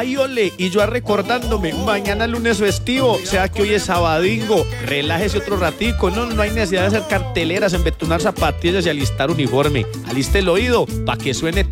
Ay, ole, y yo recordándome, mañana lunes festivo, o sea que hoy es sabadingo, relájese otro ratico, no hay necesidad de hacer carteleras, embetunar zapatillas y alistar uniforme. Aliste el oído, pa' que suene